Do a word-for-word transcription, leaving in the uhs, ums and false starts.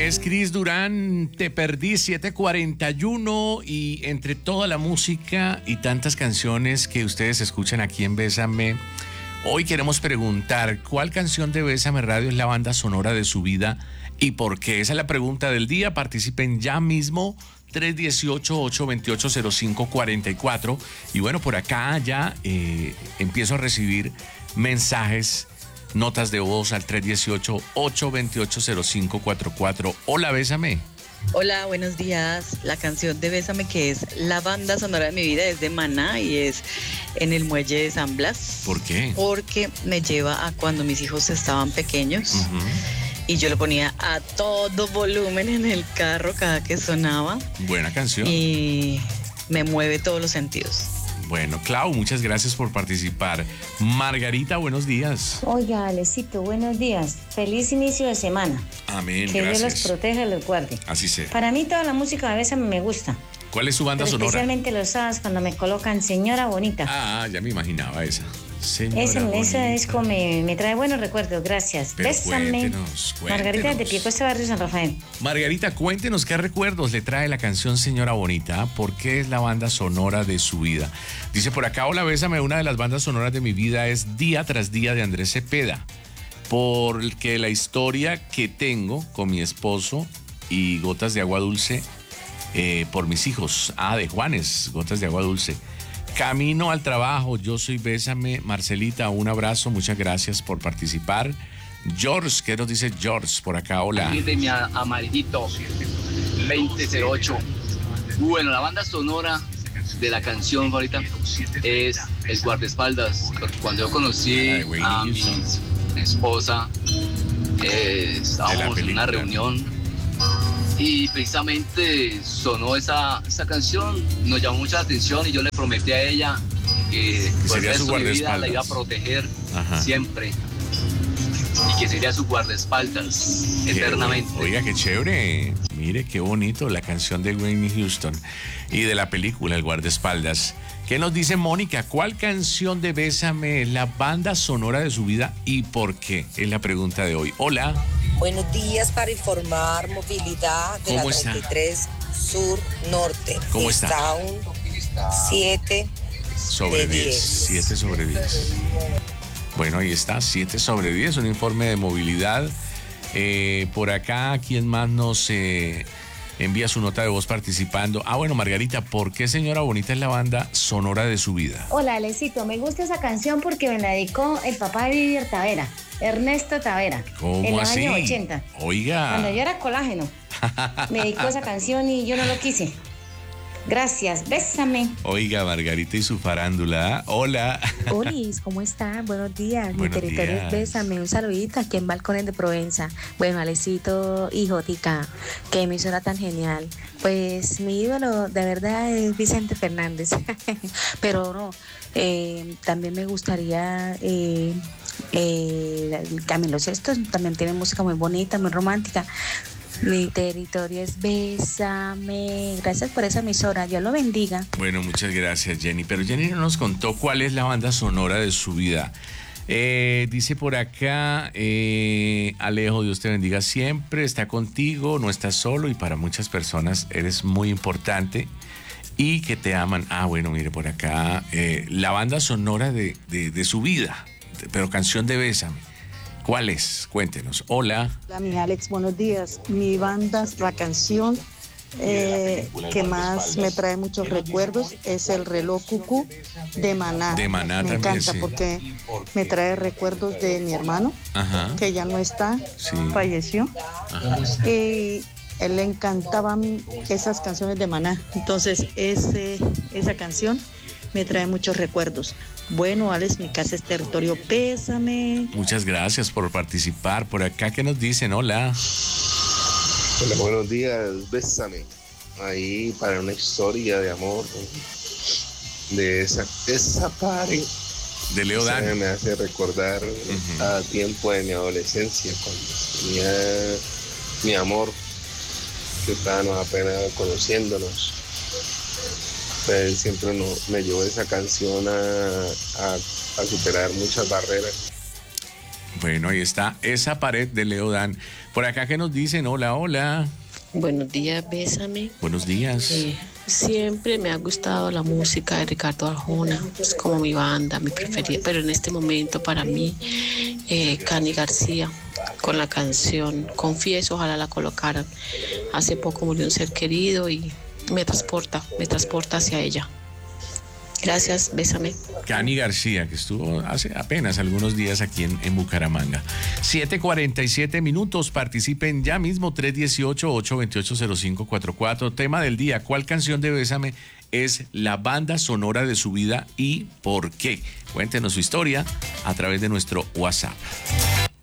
Es Cris Durán, Te Perdí, siete cuarenta y uno, y entre toda la música y tantas canciones que ustedes escuchan aquí en Bésame, hoy queremos preguntar, ¿cuál canción de Bésame Radio es la banda sonora de su vida y por qué? Esa es la pregunta del día. Participen ya mismo, tres uno ocho, ocho dos ocho, cero cinco cuatro cuatro. Y bueno, por acá ya eh, empiezo a recibir mensajes, notas de voz al tres uno ocho, ocho dos ocho, cero cinco cuatro cuatro. Hola, Bésame. Hola, buenos días. La canción de Bésame, que es la banda sonora de mi vida, es de Maná y es En el Muelle de San Blas. ¿Por qué? Porque me lleva a cuando mis hijos estaban pequeños. Uh-huh. Y yo lo ponía a todo volumen en el carro cada que sonaba. Buena canción. Y me mueve todos los sentidos. Bueno, Clau, muchas gracias por participar. Margarita, buenos días. Oiga, Alecito, buenos días. Feliz inicio de semana. Amén, que gracias. Dios los proteja y los guarde. Así sea. Para mí toda la música de Bésame me gusta. ¿Cuál es su banda sonora? Especialmente los sábados cuando me colocan Señora Bonita. Ah, ya me imaginaba esa. Señora ese, Bonita. Ese disco me, me trae buenos recuerdos, gracias. Pero Bésame. Cuéntenos, cuéntenos. Margarita de Piecuesta, Barrio San Rafael. Margarita, cuéntenos qué recuerdos le trae la canción Señora Bonita. ¿Por qué es la banda sonora de su vida? Dice por acá, hola, Bésame, una de las bandas sonoras de mi vida es Día tras Día de Andrés Cepeda. Porque la historia que tengo con mi esposo y Gotas de Agua Dulce eh, por mis hijos. Ah, de Juanes, Gotas de Agua Dulce. Camino al trabajo, yo soy Bésame. Marcelita, un abrazo, muchas gracias por participar. George, ¿qué nos dice George por acá? Hola. De mi amarillito veinte cero ocho. Bueno, la banda sonora de la canción ahorita es El Guardaespaldas. Cuando yo conocí Ay, a mi esposa, eh, estábamos en una reunión y precisamente sonó esa, esa canción, nos llamó mucha atención y yo le prometí a ella que por el resto de mi vida la iba a proteger. Ajá. Siempre, y que sería su guardaespaldas qué eternamente. Bueno. Oiga, qué chévere, mire qué bonito la canción de Whitney Houston y de la película El Guardaespaldas. ¿Qué nos dice Mónica? ¿Cuál canción de Bésame es la banda sonora de su vida y por qué? Es la pregunta de hoy. Hola. Buenos días, para informar movilidad de la treinta y tres Sur Norte. ¿Cómo está? Está un siete sobre diez. siete sobre diez. Bueno, ahí está, siete sobre diez, un informe de movilidad. Eh, por acá, ¿quién más nos eh, envía su nota de voz participando? Ah, bueno, Margarita, ¿por qué Señora Bonita es la banda sonora de su vida? Hola, Alecito, me gusta esa canción porque me la dedicó el papá de Vivier Tavera, Ernesto Tavera. ¿Cómo en los así? años ochenta. Oiga. Cuando yo era colágeno. Me dedicó esa canción y yo no lo quise. Gracias, Bésame. Oiga, Margarita y su farándula. Hola. Olis, ¿cómo están? Buenos días. Buenos Mi territorio días. es Bésame. Un saludito aquí en Balcones de Provenza. Bueno, Alecito y Jotica, qué emisora tan genial. Pues mi ídolo de verdad es Vicente Fernández. Pero no, eh, también me gustaría... Eh, eh, Camilo Sesto también tiene música muy bonita, muy romántica. Mi territorio es Bésame. Gracias por esa emisora, Dios lo bendiga. Bueno, muchas gracias, Jenny. Pero Jenny no nos contó cuál es la banda sonora de su vida. Eh, dice por acá, eh, Alejo, Dios te bendiga siempre, está contigo, no estás solo y para muchas personas eres muy importante y que te aman. Ah, bueno, mire por acá, eh, la banda sonora de, de, de su vida, pero canción de Bésame. ¿Cuál es? Cuéntenos. Hola. Hola, mi Alex, buenos días. Mi banda, la canción eh, que más me trae muchos recuerdos es El Reloj Cucú de Maná. De Maná me también, encanta sí. porque me trae recuerdos de mi hermano, Ajá. que ya no está, Sí. falleció. Ajá. Y él le encantaban esas canciones de Maná. Entonces, ese, esa canción me trae muchos recuerdos. Bueno, Alex, mi casa es territorio Bésame. Muchas gracias por participar. Por acá, ¿qué nos dicen? Hola. Hola, buenos días, Bésame. Ahí para una historia de amor de esa, esa pare. De Leo Dan. Me hace recordar uh-huh. a tiempo de mi adolescencia, cuando tenía mi amor, que estábamos apenas conociéndonos. Él siempre no, me llevó esa canción a, a, a superar muchas barreras. Bueno, ahí está esa pared de Leo Dan. Por acá, ¿qué nos dicen? Hola, hola. Buenos días, Bésame. Buenos días. Eh, siempre me ha gustado la música de Ricardo Arjona, es como mi banda, mi preferida, pero en este momento para mí, eh, Cani García, con la canción Confieso, ojalá la colocaran. Hace poco murió un ser querido y me transporta, me transporta hacia ella. Gracias, Bésame. Cani García, que estuvo hace apenas algunos días aquí en, en Bucaramanga. siete cuarenta y siete minutos, participen ya mismo, tres uno ocho, ocho dos ocho, cero cinco cuatro cuatro. Tema del día, ¿cuál canción de Bésame es la banda sonora de su vida y por qué? Cuéntenos su historia a través de nuestro WhatsApp.